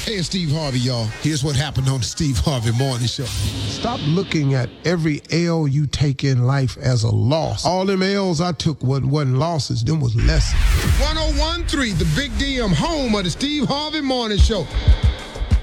Hey, it's Steve Harvey, y'all. Here's what happened on the Steve Harvey Morning Show. Stop looking at every L you take in life as a loss. All them L's I took wasn't losses, them was lessons. 1013, the Big DM, home of the Steve Harvey Morning Show.